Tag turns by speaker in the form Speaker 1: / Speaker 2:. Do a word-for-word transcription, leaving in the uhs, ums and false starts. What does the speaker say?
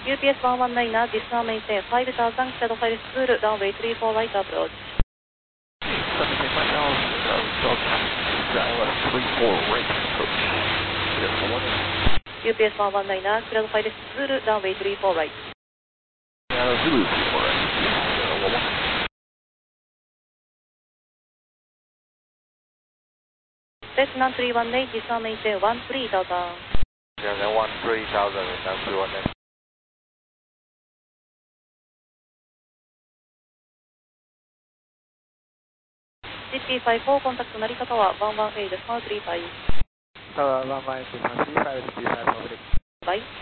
Speaker 1: ユーピーエスいちいちきゅう、Discover maintain five thousand, cleared file school, runway three four right approach.ユーピーエスいちいちきゅう、cleared file school, runway three four right. Cessna three one eight, Discover maintain one three thousand.
Speaker 2: one three thousand, three one eight.
Speaker 1: C P five four, contact Narita Tower one one eight, Discover three five.
Speaker 2: Tower one one eight, Discover three five, C P five four.
Speaker 1: Bye.